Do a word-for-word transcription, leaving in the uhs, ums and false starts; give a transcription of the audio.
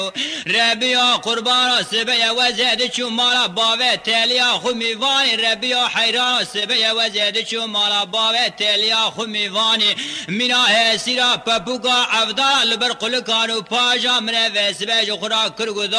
ربیا قربان سبه وزد چو مالا باوه تلیا خمیوانی ربیا حیران سبه وزد چو مالا باوه تلیا خمیوانی مینا هسیرا پپوکا افدار لبر قلکانو پاجا من وسبه جو خورا کرگو